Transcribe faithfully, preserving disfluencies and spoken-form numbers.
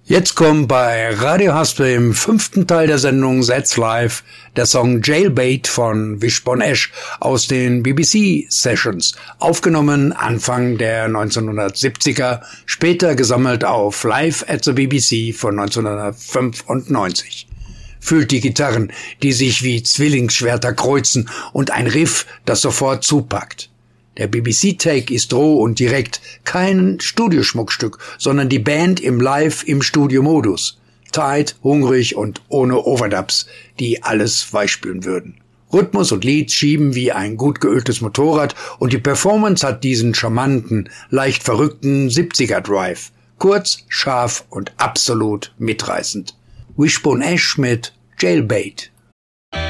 Jetzt kommt bei Radio Haspel im fünften Teil der Sendung That's Live der Song Jailbait von Wishbone Ash aus den B B C-Sessions, aufgenommen Anfang der neunzehnhundertsiebziger, später gesammelt auf Live at the B B C von neunzehnhundertfünfundneunzig. Fühlt die Gitarren, die sich wie Zwillingsschwerter kreuzen, und ein Riff, das sofort zupackt. Der B B C-Take ist roh und direkt, kein Studioschmuckstück, sondern die Band im Live im Studio-Modus. Tight, hungrig und ohne Overdubs, die alles weichspülen würden. Rhythmus und Lied schieben wie ein gut geöltes Motorrad und die Performance hat diesen charmanten, leicht verrückten siebziger-Drive. Kurz, scharf und absolut mitreißend. Wishbone Ash mit Jailbait.